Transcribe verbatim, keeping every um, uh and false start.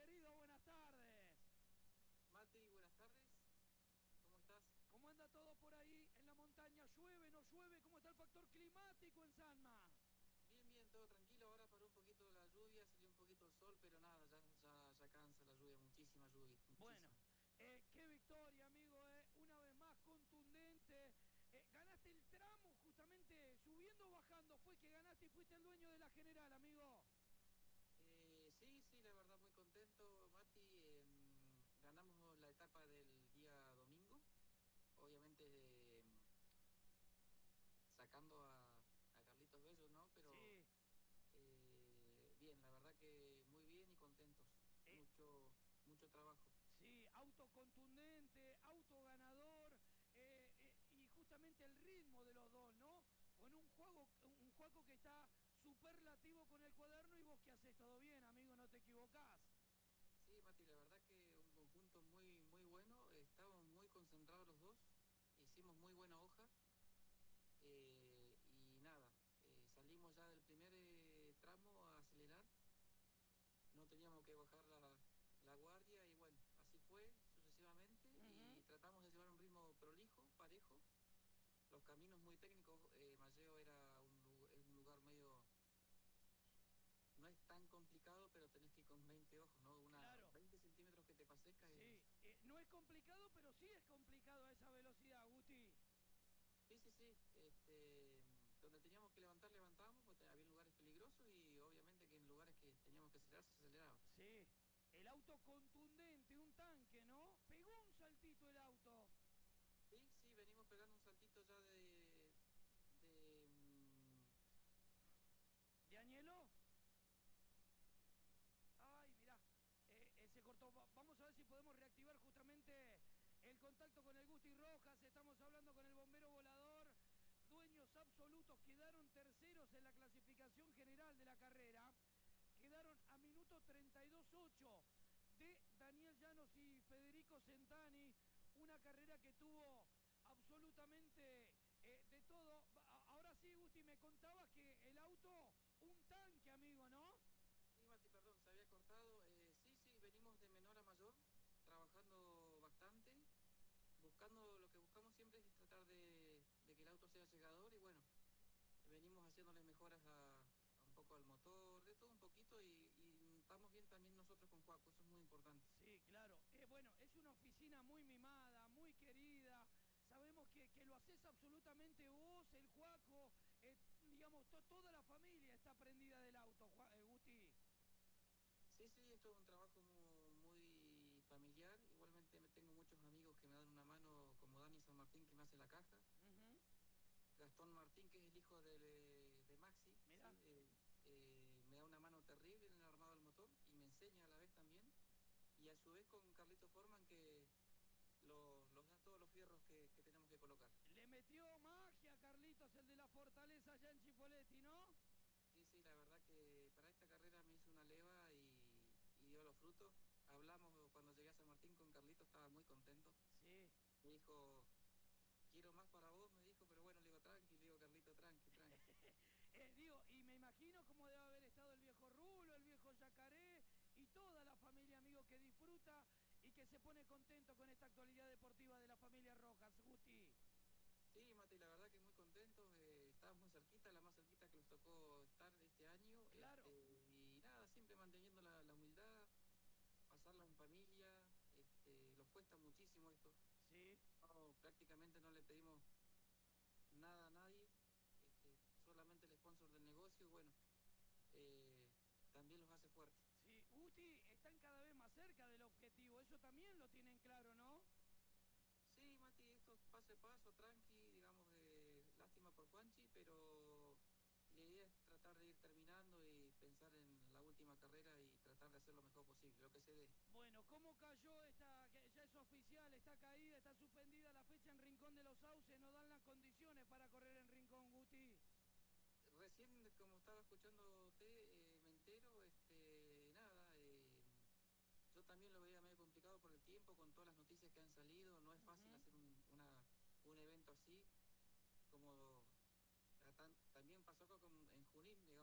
querido? Buenas tardes. Mati, buenas tardes. ¿Cómo estás? ¿Cómo anda todo por ahí en la montaña? ¿Llueve, no llueve? ¿Cómo está el factor climático en Sanma? Bien, bien, todo tranquilo. Ahora paró un poquito la lluvia, salió un poquito el sol, pero nada, ya, ya, ya cansa la lluvia, muchísima lluvia, Bueno, muchísima. eh, qué victoria, amigo, eh. Una vez más contundente. Eh, ganaste el tramo justamente subiendo o bajando. Fue que ganaste y fuiste el dueño de la general, amigo. Eh, sí, sí, la verdad muy contento, Mati. Eh, ganamos la etapa del día domingo, obviamente eh, sacando a, a Carlitos Bello, ¿no? Pero Sí. eh, bien, la verdad que muy bien y contentos. Eh, Mucho, mucho trabajo. Sí, auto contundente, auto ganador eh, eh, y justamente el ritmo de los dos, ¿no? Con un juego, un juego que está superlativo con el cuaderno y vos que haces todo bien, amigo, no te equivocás. Sí, Mati, la verdad que un conjunto muy, muy bueno. Estábamos muy concentrados los dos. Hicimos muy buena hoja. eh, y nada, eh, salimos ya del primer eh, tramo a acelerar. No teníamos que bajar la, la guardia y bueno, así fue sucesivamente. Ujú. Y tratamos de llevar un ritmo prolijo, parejo. Los caminos muy técnicos. Eh, Malleo era un, lu- es un lugar medio. No es tan complicado, pero tenés que ir con veinte ojos, ¿no? Una Claro, veinte centímetros que te pasezca es. sí, eh, no es complicado, pero sí es complicado a esa velocidad, Guti. Sí, sí, sí. Este, donde teníamos que levantar, levantábamos, porque había lugares peligrosos y obviamente que en lugares que teníamos que acelerar, se aceleraba. Sí, el auto contundente, un tanque, ¿no? Pegó un saltito el auto. Sí, sí, venimos pegando un saltito ya de, de mm, ¿De Añelo? Ay, mirá, eh, eh, se cortó. Va- Vamos a ver si podemos reactivar justamente el contacto con el Gusti Rojas. Estamos hablando con el bombero volador. Dueños absolutos quedaron terceros en la clasificación general de la carrera. Quedaron a minuto treinta y dos ocho de Daniel Llanos y Federico Centani. Una carrera que tuvo absolutamente eh, de todo. A- Ahora sí, Gusti, me contabas que el auto, un tanque, amigo, ¿no? sí, Mati, perdón, se había cortado. Eh, sí, sí, venimos de menor a mayor, trabajando bastante, buscando, lo que buscamos siempre es tratar de, de que el auto sea llegador y bueno, venimos haciéndole mejoras a, a un poco al motor, de todo un poquito y, y estamos bien también nosotros con Juaco, eso es muy importante. Sí, claro. Eh, bueno, es una oficina muy mimada, muy querida. Sabemos que, que lo haces absolutamente vos, el Juaco, eh, digamos, to- toda la familia está prendida del auto, Ju- eh, Guti. Sí, sí, esto es un trabajo mu- muy familiar. Igualmente me tengo muchos amigos que me dan una mano, como Dani San Martín, que me hace la caja. Ujú. Gastón Martín, que es el hijo de, de Maxi, Mirá, ¿sí? Eh, eh, me da una mano terrible en el armado del motor y me enseña a la vez también. Y a su vez con Carlito Forman, que los, los da todos los fierros que, que tenemos que colocar. le metió magia a Carlitos, el de la Fortaleza allá en Chipoletti, ¿no? Sí, sí, la verdad que para esta carrera me hizo una leva y, y dio los frutos. Hablamos cuando llegué a San Martín con Carlito, estaba muy contento. Sí. Me dijo, quiero más para vos, me dijo, pero bueno, le digo, tranqui, le digo, Carlito, tranqui, tranqui. Eh, digo, y me imagino cómo debe haber estado el viejo Rulo, el viejo Yacaré y toda la familia, amigo, que disfruta y que se pone contento con esta actualidad deportiva de la familia Rojas, Guti. Sí, Mati, la verdad que muy contentos, eh, estábamos muy cerquita, la más cerquita que nos tocó estar este año, este, Claro, y nada, siempre manteniendo la, la humildad, pasarla en familia, este, los cuesta muchísimo esto. sí, No, prácticamente no le pedimos nada a nadie, este, solamente el sponsor del negocio, y bueno, eh, también los hace fuertes. sí. Guti, están cada vez más cerca del objetivo, eso también lo tienen claro, ¿no? Sí, Mati, esto es paso a paso, tranqui, digamos, eh, lástima por Juanchi, pero la idea es tratar de ir terminando y pensar en la última carrera y tratar de hacer lo mejor posible, lo que se dé. Bueno, ¿cómo cayó esta, que ya es oficial, está caída, está suspendida la fecha en Rincón de los Sauces? No dan las condiciones para correr en Rincón, Guti. Recién, como estaba escuchándote, eh, me entero, este, nada, eh, yo también lo veía medio complicado por el tiempo, con todas las noticias que han salido, no es fácil Ujú. hacer un, una, un evento así, como a tan- también pasó acá con, en Junín, digamos.